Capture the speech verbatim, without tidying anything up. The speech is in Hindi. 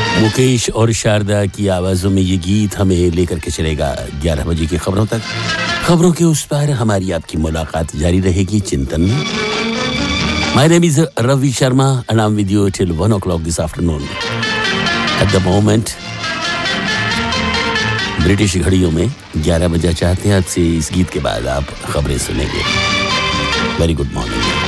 मुकेश और शारदा की आवाज़ों में ये गीत हमें लेकर के चलेगा ग्यारह बजे की खबरों तक। खबरों के उस पार हमारी आपकी मुलाकात जारी रहेगी चिंतन में। My name is Ravi Sharma and I'm with you till one o'clock this afternoon. At the moment, British घड़ियों में ग्यारह बजा चाहते हैं। आपसे इस गीत के बाद आप खबरें सुनेंगे। Very good morning.